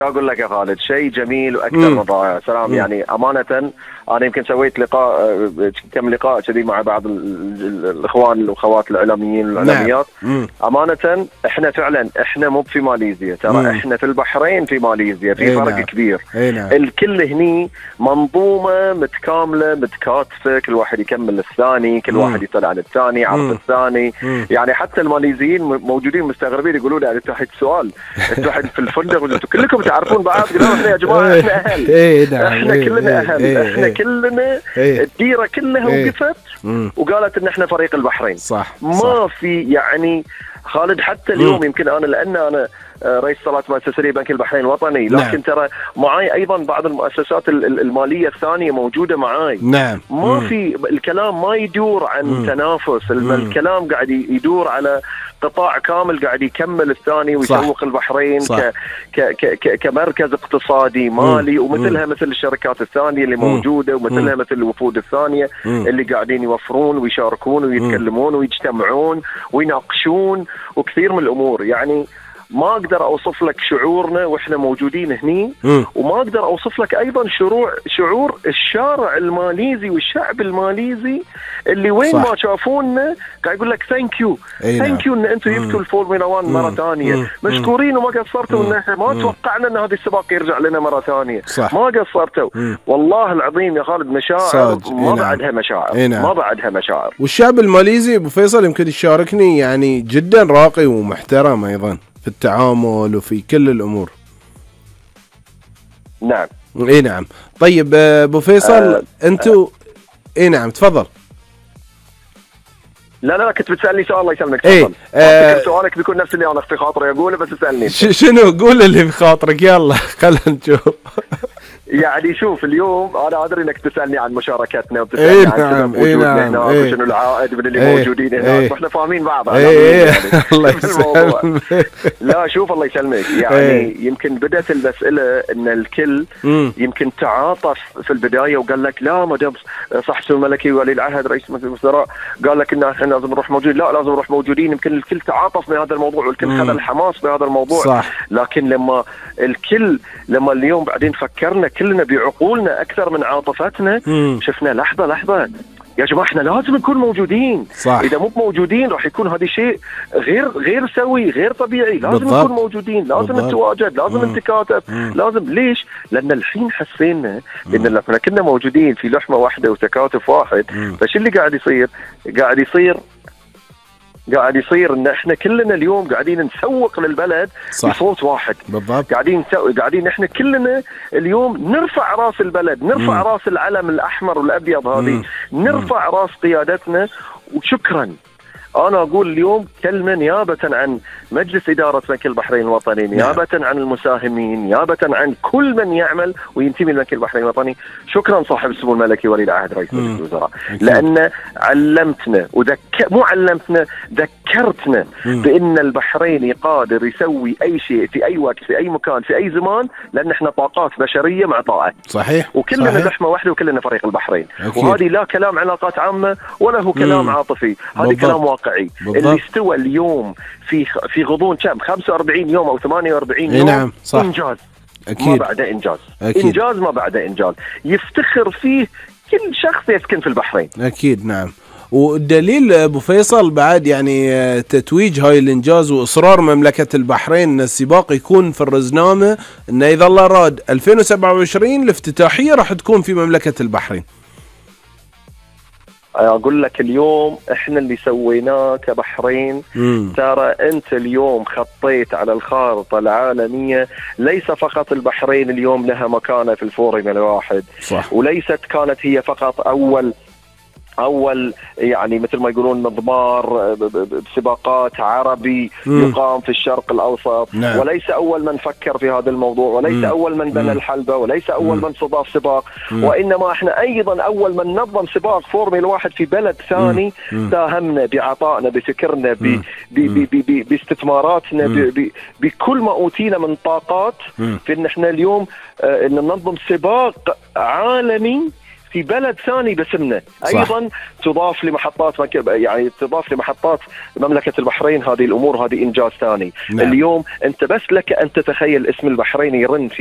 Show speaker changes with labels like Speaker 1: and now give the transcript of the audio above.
Speaker 1: اقول لك يا خالد شيء جميل واكثر من رائع سلام. يعني امانه انا يمكن سويت لقاء كم لقاء كذي مع بعض الاخوان والاخوات الاعلاميين والاعلاميات. امانه احنا فعلا احنا مو في ماليزيا، ترى احنا في البحرين في ماليزيا، في فرق كبير. الكل هني منظومه متكامله متكاتفه، كل واحد يكمل الثاني، كل واحد يطلع على الثاني عرف الثاني. يعني حتى الماليزيين موجودين مستغربين يقولوا لي انتوا حد سؤال انتوا حد في الفندق وانتوا كلكم تعرفون بعض. قالوا احنا يا جماعه احنا اهل، احنا كلنا اهل، احنا كلنا الديره كلها وقفت وقالت ان احنا فريق البحرين.
Speaker 2: صح
Speaker 1: ما في يعني خالد حتى اليوم يمكن انا لان انا رئيس صالات مؤسسية بنك البحرين الوطني، لكن ترى معاي ايضا بعض المؤسسات الماليه الثانيه موجوده معاي. ما في الكلام ما يدور عن تنافس، الكلام قاعد يدور على قطاع كامل قاعد يكمل الثاني ويسوق البحرين كمركز اقتصادي مالي، ومثلها مثل الشركات الثانيه اللي موجوده، ومثلها مثل الوفود الثانيه اللي قاعدين يوفرون ويشاركون ويتكلمون ويجتمعون ويناقشون وكثير من الامور. يعني ما اقدر اوصف لك شعورنا واحنا موجودين هني، وما اقدر اوصف لك ايضا شعور الشارع الماليزي والشعب الماليزي اللي وين ما شافونا قاعد يقول لك ثانك يو ثانك يو ان انتم جبتوا الفورمولا 1 مره ثانيه، مشكورين وما قصرتوا، ان احنا ما توقعنا ان هذا السباق يرجع لنا مره ثانيه، ما قصرتوا. والله العظيم يا خالد مشاعر ما بعدها مشاعر، ما بعدها مشاعر.
Speaker 2: والشعب الماليزي ابو فيصل يمكن يشاركني يعني جدا راقي ومحترم ايضا في التعامل وفي كل الأمور.
Speaker 1: نعم.
Speaker 2: اي نعم. طيب ابو فيصل انتوا اي نعم تفضل.
Speaker 1: لا كنت بتسألني سؤال الله يسلمك. تفضل. سؤالك بيكون نفس اللي انا في خاطري اقوله، بس اسألني.
Speaker 2: شنو قول اللي في خاطرك يلا خلينا نشوف.
Speaker 1: يعني شوف اليوم انا ادري انك تسالني عن مشاركتنا وبتسالني عن وجودنا هناك وشنو العائد من اللي موجودين هناك، واحنا فاهمين بعض يعني
Speaker 2: الله يسلمك.
Speaker 1: لا شوف الله يسلمك، يعني يمكن بدات المساله ان الكل يمكن تعاطف في البدايه وقال لك لا ما دام صح سمو الملكي ولي العهد رئيس مجلس الوزراء قال لك ان احنا لازم نروح موجودين، لا لازم نروح موجودين. يمكن الكل تعاطف بهذا الموضوع والكل خذ الحماس بهذا الموضوع.
Speaker 2: صح.
Speaker 1: لكن لما اليوم بعدين فكرنا كلنا بعقولنا اكثر من عاطفتنا، شفنا لحظه يا جماعه احنا لازم نكون موجودين.
Speaker 2: صح.
Speaker 1: اذا مو موجودين راح يكون هذا شيء غير سوي غير طبيعي. لازم
Speaker 2: بالضبط.
Speaker 1: نكون موجودين، لازم نتواجد، لازم نتكاتف، لازم. ليش؟ لان الحين حسينا ان لما كنا موجودين في لحمه واحده وتكاتف واحد، فش اللي قاعد يصير ان احنا كلنا اليوم قاعدين نسوق للبلد بصوت واحد.
Speaker 2: بالضبط.
Speaker 1: قاعدين احنا كلنا اليوم نرفع راس البلد، نرفع راس العلم الاحمر والابيض هذه، نرفع راس قيادتنا. وشكرا انا اقول اليوم كلمه نيابه عن مجلس اداره بنك البحرين الوطني، نيابه عن المساهمين، نيابه عن كل من يعمل وينتمي لبنك البحرين الوطني. شكرا صاحب السمو الملكي ولي العهد رئيس مجلس الوزراء، لان علمتنا مو علمتنا ذكرتنا بان البحرين قادر يسوي اي شيء في اي وقت في اي مكان في اي زمان، لان احنا طاقات بشريه مع طاقه.
Speaker 2: صحيح.
Speaker 1: وكلنا لحمه واحده وكلنا فريق البحرين. وهذه لا كلام علاقات عامه ولا هو كلام عاطفي، هذه كلام واقعي. اللي استوى اليوم في غضون كم 45 يوم او 48 يوم.
Speaker 2: نعم صح.
Speaker 1: انجاز
Speaker 2: أكيد.
Speaker 1: ما بعد انجاز. أكيد. انجاز ما بعد انجاز يفتخر فيه كل شخص يسكن في البحرين.
Speaker 2: اكيد. نعم. والدليل ابو فيصل بعد يعني تتويج هاي الانجاز واصرار مملكه البحرين ان السباق يكون في الرزنامه، انه اذا الله راد 2027 الافتتاحيه راح تكون في مملكه البحرين.
Speaker 1: اقول لك اليوم احنا اللي سويناه كبحرين، ترى انت اليوم خطيت على الخارطه العالميه. ليس فقط البحرين اليوم لها مكانه في الفورمولا الواحد.
Speaker 2: صح.
Speaker 1: وليست كانت هي فقط اول يعني مثل ما يقولون مضمار بسباقات عربي يقام في الشرق الاوسط.
Speaker 2: نعم.
Speaker 1: وليس اول من فكر في هذا الموضوع، وليس اول من بنى الحلبة، وليس اول من استضاف سباق، وانما احنا ايضا اول من نظم سباق فورمولا 1 في بلد ثاني. ساهمنا بعطائنا بفكرنا باستثماراتنا بكل ما اوتينا من طاقات في ان احنا اليوم ان ننظم سباق عالمي في بلد ثاني باسمنا.
Speaker 2: صح.
Speaker 1: ايضا تضاف لمحطات يعني تضاف لمحطات مملكه البحرين. هذه الامور هذه انجاز ثاني.
Speaker 2: نعم.
Speaker 1: اليوم انت بس لك ان تتخيل اسم البحرين يرن